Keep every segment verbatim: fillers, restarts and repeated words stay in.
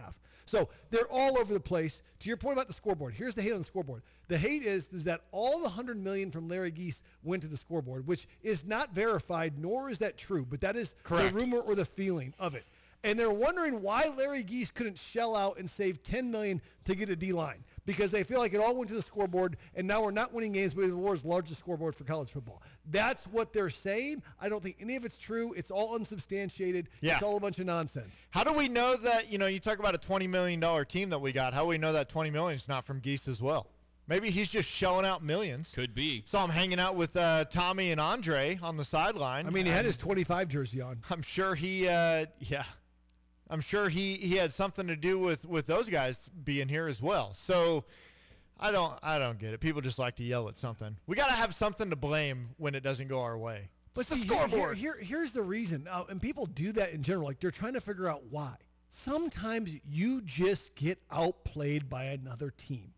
half. So they're all over the place. To your point about the scoreboard, here's the hate on the scoreboard. The hate is, is that all the one hundred million dollars from Larry Geese went to the scoreboard, which is not verified, nor is that true, but that is Correct. the rumor or the feeling of it. And they're wondering why Larry Geese couldn't shell out and save ten million dollars to get a D-line, because they feel like it all went to the scoreboard, and now we're not winning games, but we're the world's largest scoreboard for college football. That's what they're saying. I don't think any of it's true. It's all unsubstantiated. Yeah. It's all a bunch of nonsense. How do we know that, you know, you talk about a twenty million dollars team that we got. How do we know that twenty million dollars is not from Geese as well? Maybe he's just shelling out millions. Could be. So I'm hanging out with uh, Tommy and Andre on the sideline. I mean, he had his twenty-five jersey on. I'm sure he, uh, yeah. I'm sure he, he had something to do with, with those guys being here as well. So I don't I don't get it. People just like to yell at something. We got to have something to blame when it doesn't go our way. But It's see, the scoreboard. Here, here, here's the reason, uh, and people do that in general. Like, they're trying to figure out why. Sometimes you just get outplayed by another team.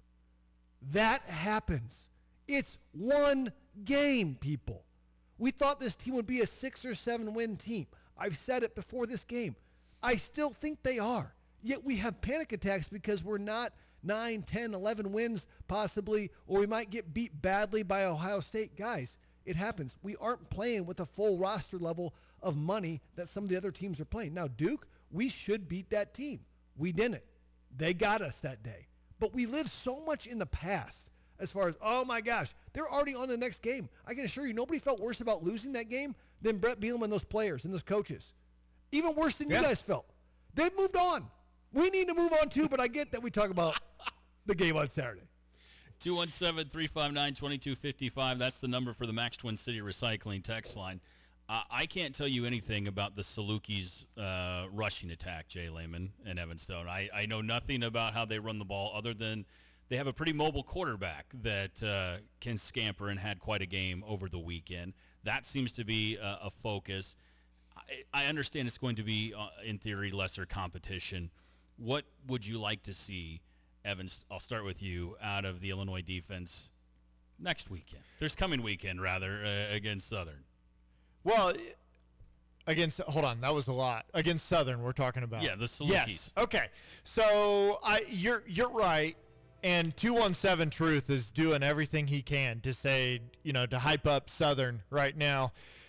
That happens. It's one game, people. We thought this team would be a six or seven win team. I've said it before this game. I still think they are. Yet we have panic attacks because we're not nine, ten, eleven wins possibly, or we might get beat badly by Ohio State. Guys, it happens. We aren't playing with a full roster level of money that some of the other teams are playing. Now, Duke, we should beat that team. We didn't. They got us that day. But we live so much in the past as far as, oh my gosh, they're already on the next game. I can assure you nobody felt worse about losing that game than Brett Bielema and those players and those coaches. Even worse than Yeah. you guys felt. They've moved on. We need to move on too, but I get that we talk about the game on Saturday. two one seven, three five nine, two two five five. That's the number for the Max Twin City Recycling text line. Uh, I can't tell you anything about the Salukis' uh, rushing attack, Jay Lehman and Evan Stone. I, I know nothing about how they run the ball other than they have a pretty mobile quarterback that uh, can scamper and had quite a game over the weekend. That seems to be a, a focus. I, I understand it's going to be, uh, in theory, lesser competition. What would you like to see, Evan, I'll start with you, out of the Illinois defense next weekend? This coming weekend, rather, uh, against Southern. Well, against, hold on, that was a lot. Against Southern, we're talking about. Yeah, the Salukis. Yes. Okay. So I, you're you're right. And two one seven Truth is doing everything he can to say, you know, to hype up Southern right now.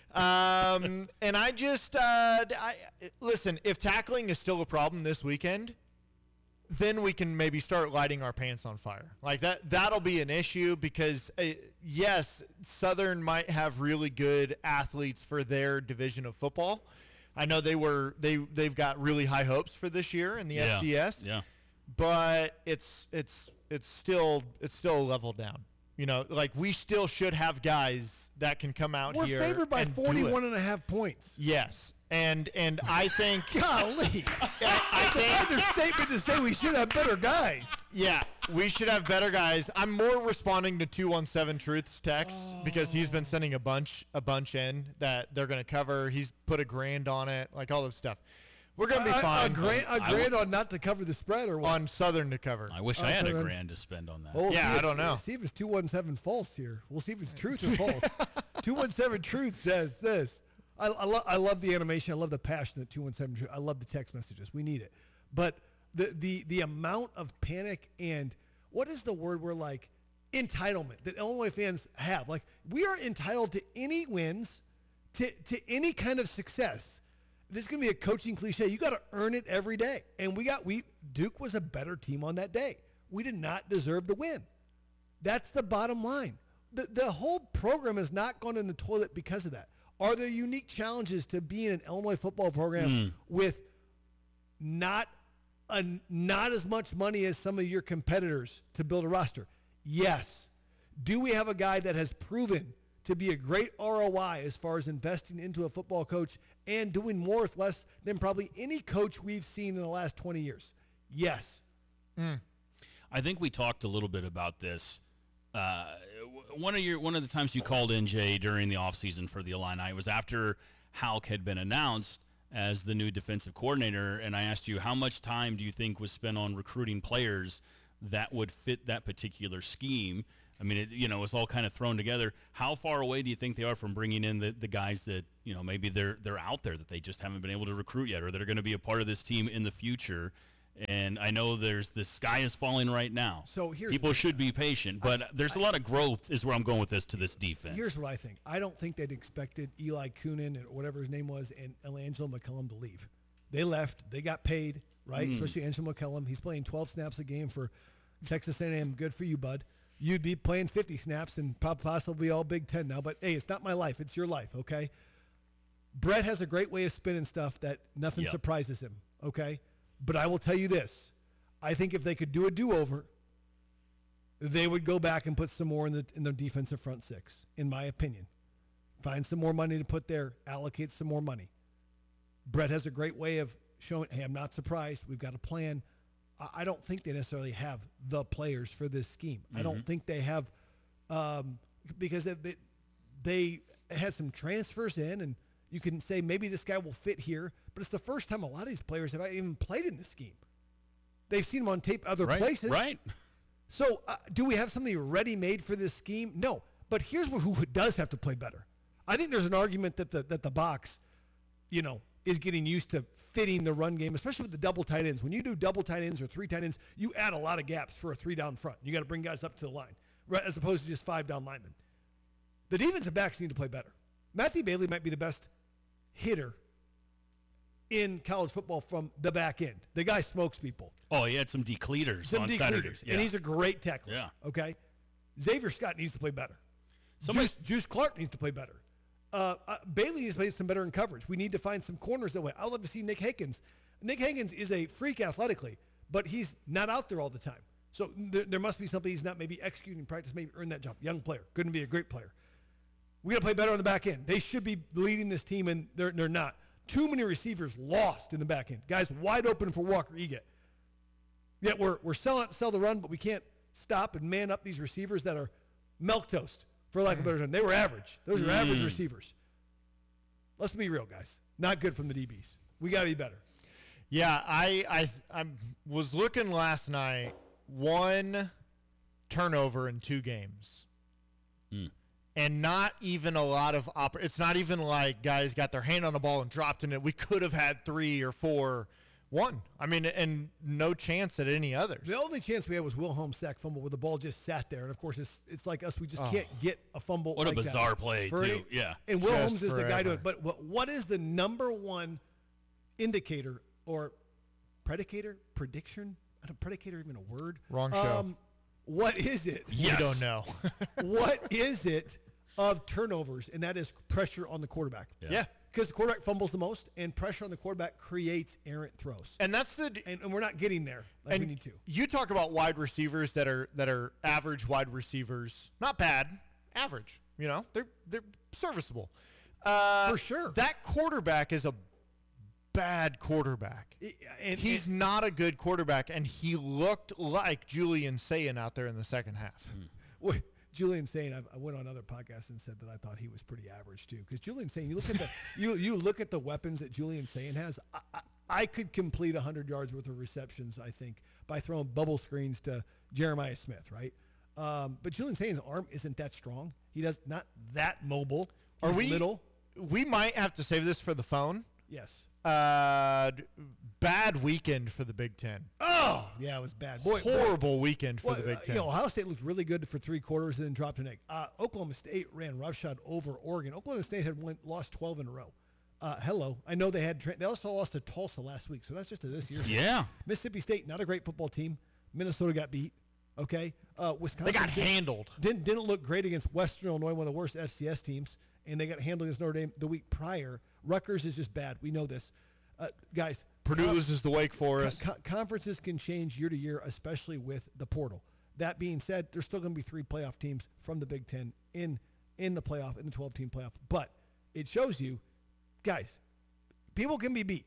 Um, and I just, uh, I listen, if tackling is still a problem this weekend, then we can maybe start lighting our pants on fire. Like that, that'll be an issue because, uh, yes, Southern might have really good athletes for their division of football. I know they were, they, they've got really high hopes for this year in the Yeah. F C S. Yeah. But it's it's it's still it's still a level down. You know, like we still should have guys that can come out We're here. favored by and do forty-one it. and a half points. Yes. And and I think Golly. I It's an understatement to say we should have better guys. yeah, we should have better guys. I'm more responding to two one seven Truth's text because he's been sending a bunch a bunch in that they're going to cover. He's put a grand on it, like all this stuff. We're going to be A- fine. A, grand, a I grand on not to cover the spread or what? on Southern to cover. I wish I had a grand to spend on that. Well, we'll Yeah, see I if- don't know. See if it's two one seven false here. We'll see if it's truth or false. two one seven Truth says this. I, I, lo- I love the animation. I love the passion that two one seven Truth. I love the text messages. We need it. But the, the, the amount of panic and what is the word we're like entitlement that Illinois fans have. Like we are entitled to any wins, to, to any kind of success. This is going to be a coaching cliche. You got to earn it every day. And we got, we, Duke was a better team on that day. We did not deserve to win. That's the bottom line. The, the whole program has not gone in the toilet because of that. Are there unique challenges to being an Illinois football program Mm. with not a, not as much money as some of your competitors to build a roster? Yes. Do we have a guy that has proven to be a great R O I as far as investing into a football coach and doing more with less than probably any coach we've seen in the last twenty years? Yes. I think we talked a little bit about this. Uh, one of your one of the times you called in, Jay, during the offseason for the Illini was after Halk had been announced as the new defensive coordinator, and I asked you how much time do you think was spent on recruiting players that would fit that particular scheme. I mean, it, you know, it's all kind of thrown together. How far away do you think they are from bringing in the, the guys that, you know, maybe they're they're out there that they just haven't been able to recruit yet or that are going to be a part of this team in the future? And I know there's the sky is falling right now. So here's people should be patient, but I, there's a lot of growth is where I'm going with this to this defense. Here's what I think. I don't think they'd expected Eli Coonan or whatever his name was and Angelo McCullum to leave. They left. They got paid, right? Mm. Especially Angelo McCullum. He's playing twelve snaps a game for Texas A and M. Good for you, bud. You'd be playing fifty snaps and possibly all Big Ten now. But, hey, it's not my life. It's your life, okay? Brett has a great way of spinning stuff that nothing yep. surprises him, okay? But I will tell you this. I think if they could do a do-over, they would go back and put some more in the in their defensive front six, in my opinion. Find some more money to put there, allocate some more money. Brett has a great way of showing, hey, I'm not surprised. We've got a plan. I don't think they necessarily have the players for this scheme. Mm-hmm. I don't think they have um, because they, they, they had some transfers in, and you can say maybe this guy will fit here, but it's the first time a lot of these players have even played in this scheme. They've seen him on tape other right, places. Right. So uh, do we have somebody ready-made for this scheme? No. But here's who does have to play better. I think there's an argument that the that the box, you know, is getting used to fitting the run game, especially with the double tight ends. When you do double tight ends or three tight ends, you add a lot of gaps for a three down front. You got to bring guys up to the line, right, as opposed to just five down linemen. The defensive backs need to play better. Matthew Bailey might be the best hitter in college football from the back end. The guy smokes people. Oh, he had some decleaters some on decleaters, Saturday. Yeah. And he's a great tackler. Yeah. Okay? Xavier Scott needs to play better. Somebody, Juice, Juice Clark needs to play better. Uh, uh, Bailey needs to play some better in coverage. We need to find some corners that way. I'd love to see Nick Higgins. Nick Higgins is a freak athletically, but he's not out there all the time. So there, there must be something he's not maybe executing in practice, maybe earn that job. Young player. Couldn't be a great player. We got to play better on the back end. They should be leading this team, and they're, they're not. Too many receivers lost in the back end. Guys wide open for Walker Eget. Yet we're, we're selling out to sell the run, but we can't stop and man up these receivers that are milquetoast, for lack of a better term. They were average. Those are mm. average receivers. Let's be real, guys. Not good from the D Bs. We got to be better. Yeah, I, I I was looking last night. One turnover in two games. Mm. And not even a lot of oper- – it's not even like guys got their hand on the ball and dropped in it. We could have had three or four. One. I mean, and no chance at any others. The only chance we had was Will Holmes sack fumble where the ball just sat there. And, of course, it's it's like us. We just oh. can't get a fumble What like a bizarre that. play, For too. any, Yeah. And Will Just Holmes is forever. the guy doing it. But what, what is the number one indicator or predicator, prediction? I don't predicator even a word? Wrong show. Um, what is it? Yes. We don't know. What is it of turnovers? And that is pressure on the quarterback. Yeah. yeah. Because the quarterback fumbles the most, and pressure on the quarterback creates errant throws. And that's the And, and we're not getting there like and we need to. You talk about wide receivers that are that are average wide receivers. Not bad, average. You know, they're they're serviceable. Uh, For sure. That quarterback is a bad quarterback. I- and, He's and, not a good quarterback, and he looked like Julian Sayin out there in the second half. Well, Julian Sayin, I, I went on other podcasts and said that I thought he was pretty average too. Because Julian Sayin, you look at the you you look at the weapons that Julian Sayin has. I, I, I could complete one hundred yards worth of receptions, I think, by throwing bubble screens to Jeremiah Smith, right? Um, but Julian Sayin's arm isn't that strong. He does not that mobile. Are He's we little? We might have to save this for the phone. Yes. Uh, d- bad weekend for the Big Ten. Oh, yeah, it was bad. Boy, Horrible weekend for Well, the Big uh, Ten. you know, Ohio State looked really good for three quarters and then dropped an egg. Uh, Oklahoma State ran roughshod over Oregon. Oklahoma State had won, lost twelve in a row. Uh, hello. I know they had tra- – they also lost to Tulsa last week, so that's just a this year. Yeah. Mississippi State, not a great football team. Minnesota got beat, okay? Uh, Wisconsin They got didn't, handled. Didn't, didn't look great against Western Illinois, one of the worst F C S teams, and they got handled against Notre Dame the week prior. Rutgers is just bad. We know this. Uh, guys, Purdue com- loses to Wake Forest. co- conferences can change year to year, especially with the portal. That being said, there's still going to be three playoff teams from the Big Ten in in the playoff, in the twelve-team playoff. But it shows you, guys, people can be beat.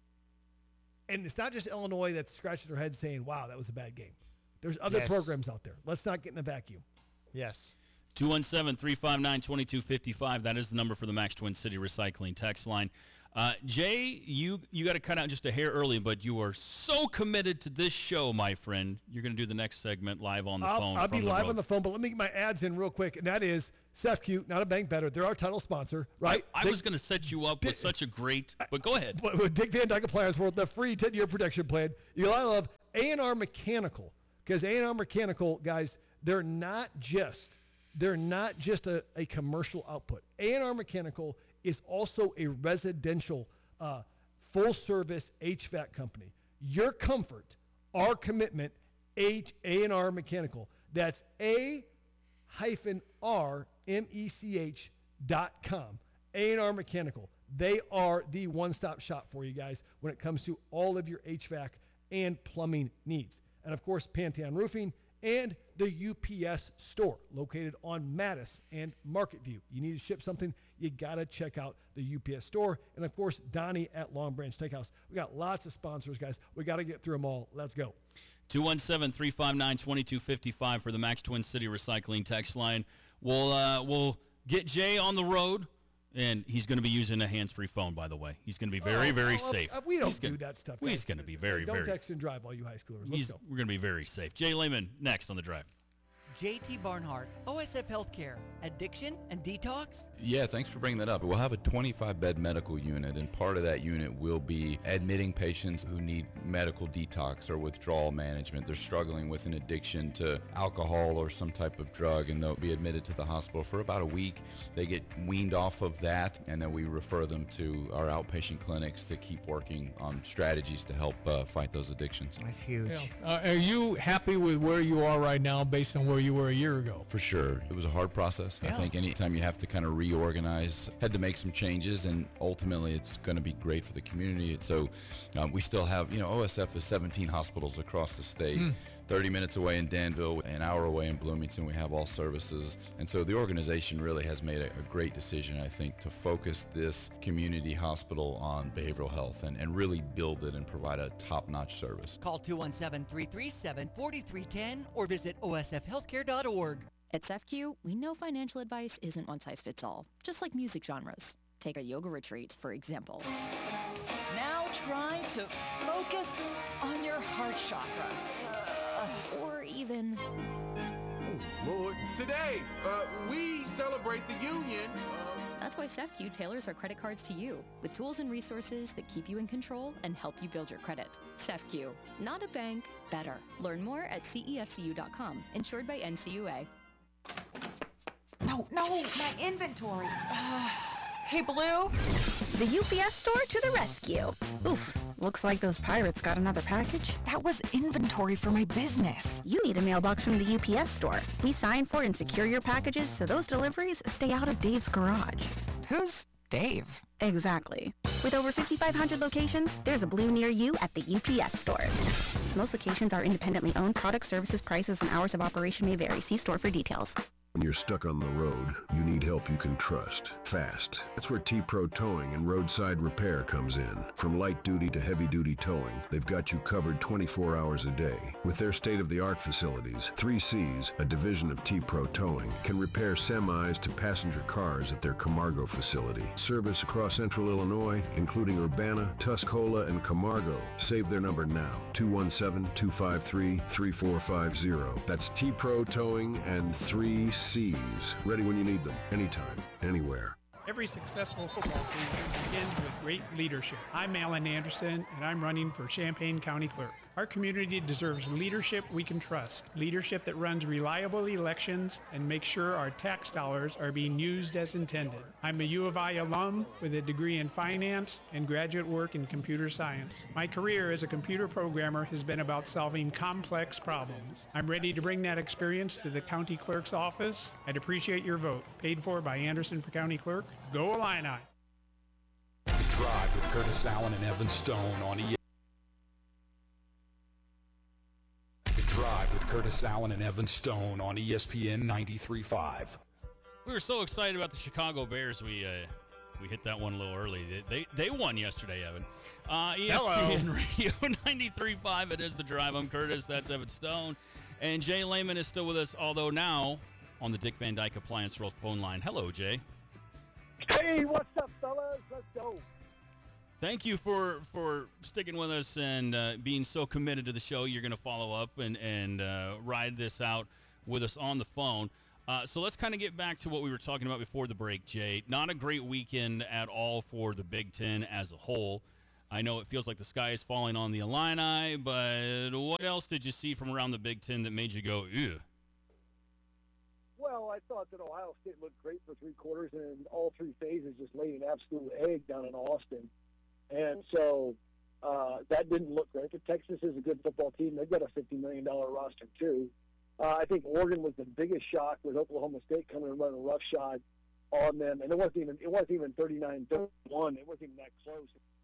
And it's not just Illinois that's scratching their head saying, wow, that was a bad game. There's other Yes. programs out there. Let's not get in a vacuum. Yes. two one seven, three five nine, two two five five. That is the number for the Max Twin City Recycling text line. Uh, Jay, you you got to cut out just a hair early, but you are so committed to this show, my friend. You're going to do the next segment live on the I'll, phone. I'll from be the live road. on the phone, but let me get my ads in real quick, and that is S E F Q, not a bank, better. They're our title sponsor, right? I, I Dick, was going to set you up with Dick- such a great, but go ahead. But with Dick Van Dyke Appliance World, the free ten-year protection plan. You'll love A and R Mechanical, because A and R Mechanical, guys, they're not just they're not just a, a commercial output. A and R Mechanical is also a residential uh, full-service H V A C company. Your comfort, our commitment, H A and R Mechanical. That's A hyphen R M E C H dot com. A and R Mechanical. They are the one-stop shop for you guys when it comes to all of your H V A C and plumbing needs. And of course, Pantheon Roofing and the U P S store located on Mattis and Market View. You need to ship something, you got to check out the U P S store. And of course, Donnie at Long Branch Steakhouse. We got lots of sponsors, guys. We got to get through them all. Let's go. two one seven, three five nine, two two five five for the Max Twin City Recycling text line. We'll, uh, we'll get Jay on the road, and he's going to be using a hands-free phone, by the way. He's going to be very, Oh, very oh, safe. uh, we don't He's do gonna- that stuff. He's guys. going to be very, don't very. text and drive, all you high schoolers. Let's He's, go. we're going to be very safe. Jay Lehman next on the drive. J T Barnhart, O S F Healthcare, addiction and detox? Yeah, thanks for bringing that up. We'll have a twenty-five bed medical unit, and part of that unit will be admitting patients who need medical detox or withdrawal management. They're struggling with an addiction to alcohol or some type of drug, and they'll be admitted to the hospital for about a week. They get weaned off of that, and then we refer them to our outpatient clinics to keep working on strategies to help uh, fight those addictions. That's huge. Yeah. Uh, are you happy with where you are right now based on where you were a year ago? For sure. It was a hard process. I Yeah. think anytime you have to kind of reorganize, had to make some changes, and ultimately it's going to be great for the community. So um, we still have, you know, O S F is seventeen hospitals across the state. thirty minutes away in Danville, an hour away in Bloomington, we have all services. And so the organization really has made a, a great decision, I think, to focus this community hospital on behavioral health and, and really build it and provide a top-notch service. Call two one seven, three three seven, four three one zero or visit O S F healthcare dot org. At S E F Q, we know financial advice isn't one size fits all, just like music genres. Take a yoga retreat, for example. Now try to focus on your heart chakra. Or even, Lord. Today, uh, we celebrate the union. that's why S E F Q tailors our credit cards to you, with tools and resources that keep you in control and help you build your credit. S E F Q, not a bank, better. Learn more at C E F C U dot com, insured by N C U A. No, no, my inventory. Uh, hey, Blue. The U P S store to the rescue. Oof, looks like those pirates got another package. That was inventory for my business. You need a mailbox from the U P S store. We sign for and secure your packages so those deliveries stay out of Dave's garage. Who's Dave? Exactly. With over fifty-five hundred locations, there's a Blue near you at the U P S store. Most locations are independently owned. Products, services, prices, and hours of operation may vary. See store for details. When you're stuck on the road, you need help you can trust. Fast. That's where T-Pro Towing and Roadside Repair comes in. From light duty to heavy duty towing, they've got you covered twenty-four hours a day. With their state-of-the-art facilities, three C's, a division of T-Pro Towing, can repair semis to passenger cars at their Camargo facility. Service across central Illinois, including Urbana, Tuscola, and Camargo. Save their number now, two one seven, two five three, three four five zero. That's T-Pro Towing and three C's. Ready when you need them, anytime, anywhere. Every successful football season begins with great leadership. I'm Alan Anderson, and I'm running for Champaign County Clerk. Our community deserves leadership we can trust, leadership that runs reliable elections and makes sure our tax dollars are being used as intended. I'm a U of I alum with a degree in finance and graduate work in computer science. My career as a computer programmer has been about solving complex problems. I'm ready to bring that experience to the county clerk's office. I'd appreciate your vote. Paid for by Anderson for County Clerk. Go Illini! Drive with Curtis Allen and Evan Stone on E. Drive with Curtis Allen and Evan Stone on E S P N ninety-three point five. We were so excited about the Chicago Bears. We uh, we hit that one a little early. They they, they won yesterday, Evan. Uh, E S P N Radio ninety-three point five. It is The Drive. I'm Curtis. That's Evan Stone. And Jay Lehman is still with us, although now on the Dick Van Dyke Appliance World phone line. Hello, Jay. Hey, what's up, fellas? Let's go. Thank you for, for sticking with us and uh, being so committed to the show. You're going to follow up and, and uh, ride this out with us on the phone. Uh, so let's kind of get back to what we were talking about before the break, Jay. Not a great weekend at all for the Big Ten as a whole. I know it feels like the sky is falling on the Illini, but what else did you see from around the Big Ten that made you go, ew? Well, I thought that Ohio State looked great for three quarters, and all three phases just laid an absolute egg down in Austin. And so uh, that didn't look great. But Texas is a good football team. They've got a fifty million dollars roster, too. Uh, I think Oregon was the biggest shock with Oklahoma State coming and running roughshod on them, and it wasn't even it wasn't even thirty-nine thirty-one. It wasn't even that close.